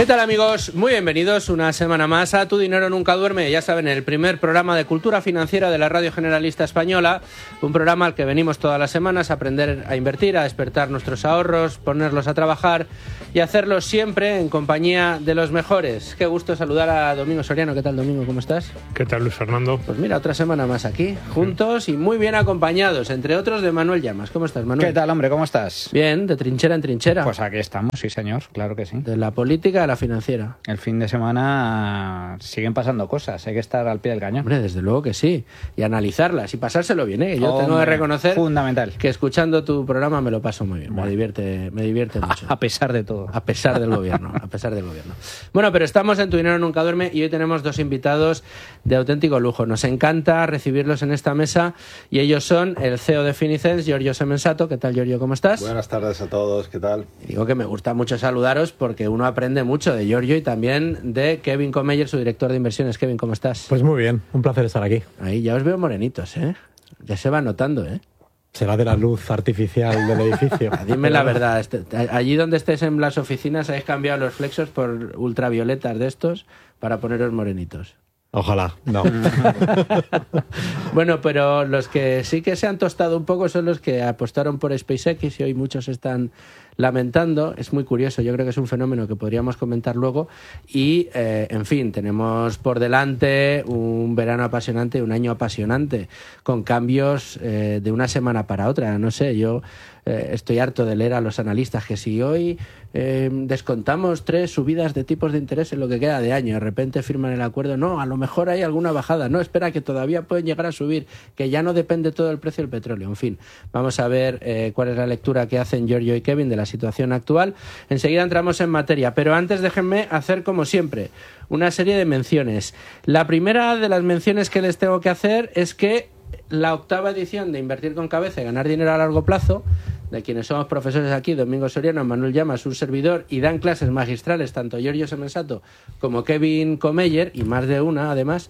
¿Qué tal, amigos? Muy bienvenidos una semana más a Tu Dinero Nunca Duerme. Ya saben, el primer programa de cultura financiera de la Radio Generalista Española. Un programa al que venimos todas las semanas a aprender a invertir, a despertar nuestros ahorros, ponerlos a trabajar y hacerlo siempre en compañía de los mejores. Qué gusto saludar a Domingo Soriano. ¿Qué tal, Domingo? ¿Cómo estás? ¿Qué tal, Luis Fernando? Pues mira, otra semana más aquí, juntos y muy bien acompañados, entre otros de Manuel Llamas. ¿Cómo estás, Manuel? ¿Qué tal, hombre? ¿Cómo estás? Bien, de trinchera en trinchera. Pues aquí estamos, sí señor, claro que sí. De la política a la financiera. El fin de semana siguen pasando cosas, hay que estar al pie del cañón. Hombre, desde luego que sí. Y analizarlas y pasárselo bien, ¿eh? Yo Hombre, tengo que reconocer fundamental. Que escuchando tu programa me lo paso muy bien. Bueno. Me divierte mucho. A pesar de todo. A pesar del gobierno, a pesar del gobierno. Bueno, pero estamos en Tu Dinero Nunca Duerme y hoy tenemos dos invitados de auténtico lujo. Nos encanta recibirlos en esta mesa y ellos son el CEO de Finicens, Giorgio Semensato. ¿Qué tal, Giorgio? ¿Cómo estás? Buenas tardes a todos, ¿qué tal? Y digo que me gusta mucho saludaros porque uno aprende mucho de Giorgio y también de Kevin Comeyer, su director de inversiones. Kevin, ¿cómo estás? Pues muy bien, un placer estar aquí. Ahí ya os veo morenitos, ¿eh? Ya se va notando, ¿eh? Será de la luz artificial del edificio. Dime la verdad, allí donde estés en las oficinas habéis cambiado los flexos por ultravioletas de estos para poneros morenitos. Ojalá, no. Bueno, pero los que sí que se han tostado un poco son los que apostaron por SpaceX y hoy muchos están lamentando. Es muy curioso, yo creo que es un fenómeno que podríamos comentar luego y, en fin, tenemos por delante un verano apasionante, un año apasionante, con cambios de una semana para otra. No sé, yo estoy harto de leer a los analistas que si hoy descontamos 3 subidas de tipos de interés en lo que queda de año, de repente firman el acuerdo, no, a lo mejor hay alguna bajada, no, espera, que todavía pueden llegar a subir, que ya no depende todo del precio del petróleo. En fin, vamos a ver cuál es la lectura que hacen Giorgio y Kevin de la situación actual. Enseguida entramos en materia, pero antes déjenme hacer, como siempre, una serie de menciones. La primera de las menciones que les tengo que hacer es que la 8ª edición de Invertir con Cabeza y Ganar Dinero a Largo Plazo, de quienes somos profesores aquí, Domingo Soriano, Manuel Llamas, un servidor, y dan clases magistrales tanto Giorgio Semensato como Kevin Comeyer, y más de una además,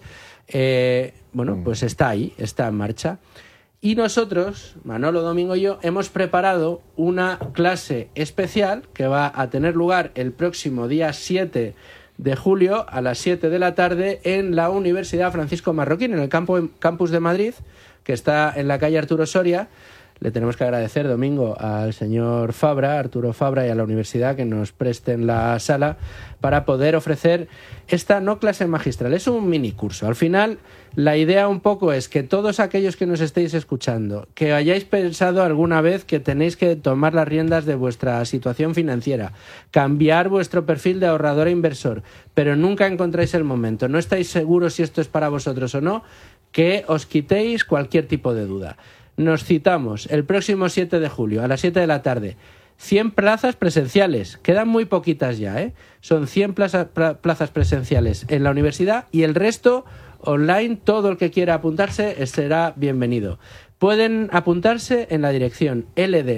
pues está ahí, está en marcha. Y nosotros, Manolo, Domingo y yo, hemos preparado una clase especial que va a tener lugar el próximo día 7 de julio a las 7 de la tarde en la Universidad Francisco Marroquín, en el campus de Madrid, que está en la calle Arturo Soria. Le tenemos que agradecer, Domingo, al señor Fabra, Arturo Fabra, y a la universidad que nos presten la sala para poder ofrecer esta no clase magistral, es un mini curso. Al final, la idea un poco es que todos aquellos que nos estéis escuchando, que hayáis pensado alguna vez que tenéis que tomar las riendas de vuestra situación financiera, cambiar vuestro perfil de ahorrador e inversor, pero nunca encontráis el momento, no estáis seguros si esto es para vosotros o no, que os quitéis cualquier tipo de duda. Nos citamos el próximo 7 de julio a las 7 de la tarde. 100 plazas presenciales. Quedan muy poquitas ya, ¿eh? Son 100 plazas presenciales en la universidad y el resto online. Todo el que quiera apuntarse será bienvenido. Pueden apuntarse en la dirección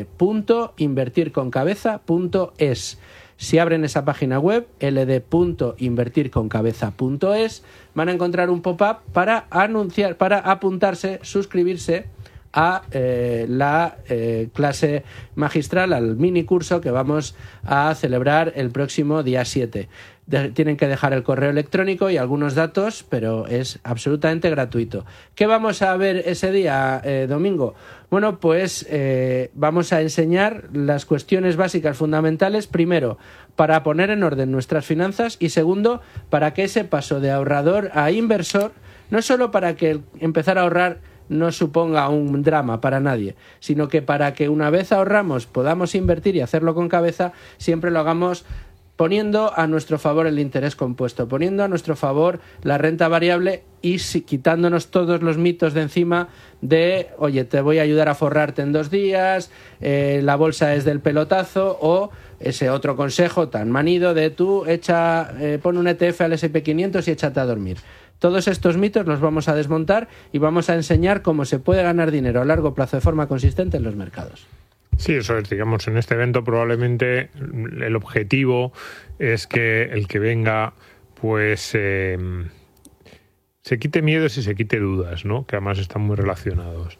ld.invertirconcabeza.es. Si abren esa página web, ld.invertirconcabeza.es, van a encontrar un pop-up para apuntarse, suscribirse a la clase magistral, al mini curso que vamos a celebrar el próximo día 7. Tienen que dejar el correo electrónico y algunos datos, pero es absolutamente gratuito. ¿Qué vamos a ver ese día, Domingo? Bueno, pues vamos a enseñar las cuestiones básicas fundamentales, primero, para poner en orden nuestras finanzas y segundo, para que ese paso de ahorrador a inversor, no solo para que empezar a ahorrar no suponga un drama para nadie, sino que para que una vez ahorramos podamos invertir y hacerlo con cabeza, siempre lo hagamos poniendo a nuestro favor el interés compuesto, poniendo a nuestro favor la renta variable y quitándonos todos los mitos de encima de, oye, te voy a ayudar a forrarte en 2 días, la bolsa es del pelotazo, o ese otro consejo tan manido de tú pon un ETF al SP500 y échate a dormir. Todos estos mitos los vamos a desmontar y vamos a enseñar cómo se puede ganar dinero a largo plazo de forma consistente en los mercados. Sí, eso es, digamos, en este evento probablemente el objetivo es que el que venga, pues, se quite miedos y se quite dudas, ¿no? Que además están muy relacionados.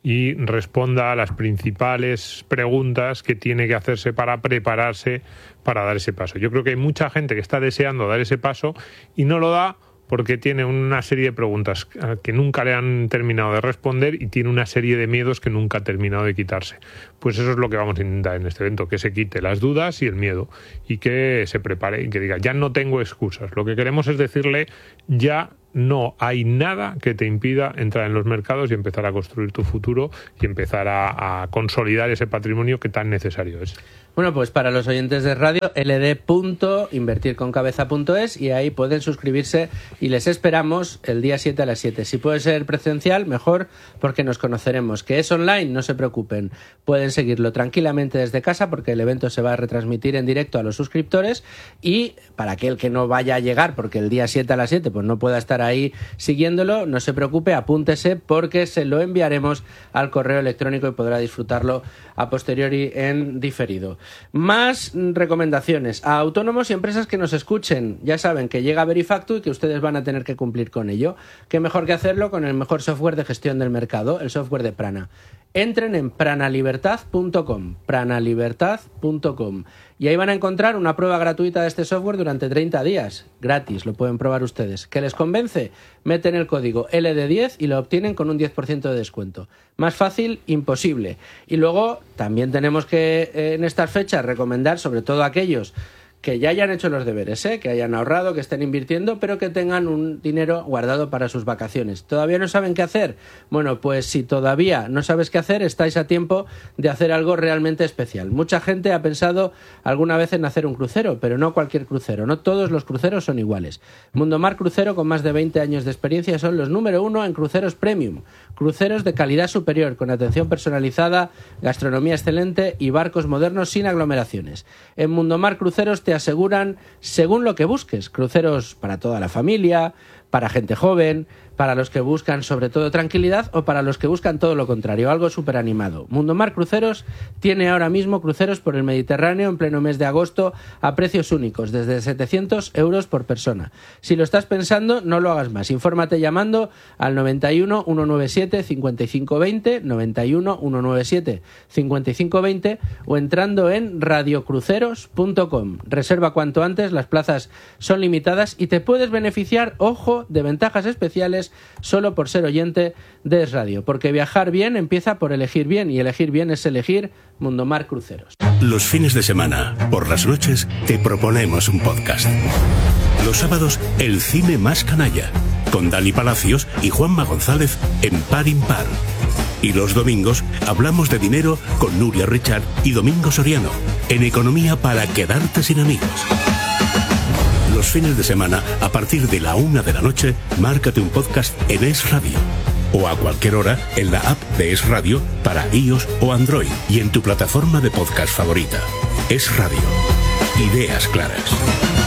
y responda a las principales preguntas que tiene que hacerse para prepararse para dar ese paso. Yo creo que hay mucha gente que está deseando dar ese paso y no lo da porque tiene una serie de preguntas que nunca le han terminado de responder y tiene una serie de miedos que nunca ha terminado de quitarse. Pues eso es lo que vamos a intentar en este evento, que se quite las dudas y el miedo y que se prepare y que diga, ya no tengo excusas. Lo que queremos es decirle, ya no hay nada que te impida entrar en los mercados y empezar a construir tu futuro y empezar a consolidar ese patrimonio que tan necesario es. Bueno, pues para los oyentes de radio, ld.invertirconcabeza.es, y ahí pueden suscribirse y les esperamos el día 7 a las 7. Si puede ser presencial, mejor, porque nos conoceremos. Que es online, no se preocupen. Pueden seguirlo tranquilamente desde casa porque el evento se va a retransmitir en directo a los suscriptores, y para aquel que no vaya a llegar porque el día 7 a las 7 pues no pueda estar ahí siguiéndolo, no se preocupe, apúntese porque se lo enviaremos al correo electrónico y podrá disfrutarlo a posteriori en diferido. Más recomendaciones a autónomos y empresas que nos escuchen. Ya saben que llega Verifactu y que ustedes van a tener que cumplir con ello. ¿Qué mejor que hacerlo con el mejor software de gestión del mercado, el software de Prana? Entren en pranalibertad.com y ahí van a encontrar una prueba gratuita de este software durante 30 días. Gratis, lo pueden probar ustedes. ¿Qué les convence? Meten el código LD10 y lo obtienen con un 10% de descuento. Más fácil, imposible. Y luego también tenemos que en estas fechas recomendar, sobre todo a aquellos que ya hayan hecho los deberes, que hayan ahorrado, que estén invirtiendo, pero que tengan un dinero guardado para sus vacaciones. ¿Todavía no saben qué hacer? Bueno, pues si todavía no sabes qué hacer, estáis a tiempo de hacer algo realmente especial. Mucha gente ha pensado alguna vez en hacer un crucero, pero no cualquier crucero. No todos los cruceros son iguales. Mundomar Crucero, con más de 20 años de experiencia, son los número 1 en cruceros premium. Cruceros de calidad superior, con atención personalizada, gastronomía excelente y barcos modernos sin aglomeraciones. En Mundomar Cruceros te aseguran según lo que busques. Cruceros para toda la familia, para gente joven, para los que buscan sobre todo tranquilidad o para los que buscan todo lo contrario, algo súper animado. Mundomar Cruceros tiene ahora mismo cruceros por el Mediterráneo en pleno mes de agosto a precios únicos, desde 700 euros por persona. Si lo estás pensando, no lo hagas más. Infórmate llamando al 91 197 5520, 91 197 5520 o entrando en radiocruceros.com. Reserva cuanto antes, las plazas son limitadas y te puedes beneficiar, ojo, de ventajas especiales solo por ser oyente de Es Radio, porque viajar bien empieza por elegir bien, y elegir bien es elegir Mundomar Cruceros. Los fines de semana, por las noches, te proponemos un podcast. Los sábados, el cine más canalla, con Dani Palacios y Juanma González en Par Impar. Y los domingos, hablamos de dinero con Nuria Richard y Domingo Soriano, en Economía para quedarte sin amigos. Los fines de semana, a partir de la 1 de la noche, márcate un podcast en Es Radio. O a cualquier hora en la app de Es Radio para iOS o Android y en tu plataforma de podcast favorita. Es Radio. Ideas claras.